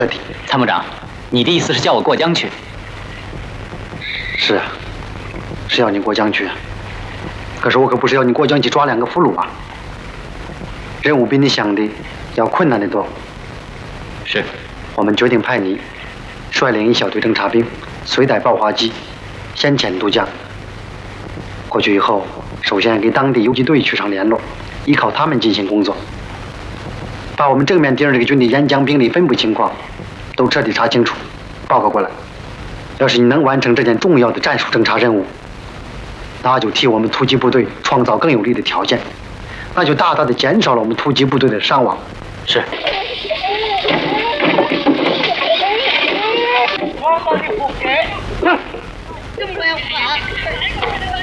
参谋长，你的意思是叫我过江去？ 是啊，是要你过江去。可是我可不是要你过江去抓2个俘虏啊！任务比你想的要困难得多。 是， 我们决定派你率领一小队侦察兵，随带爆化机，先遣渡江。过去以后，首先给当地游击队取上联络，依靠他们进行工作，把我们正面敌人这个军的沿江兵力分布情况都彻底查清楚，报告过来。要是你能完成这件重要的战术侦察任务，那就替我们突击部队创造更有利的条件，那就大大的减少了我们突击部队的伤亡。 是。 我帮你补给。这么快？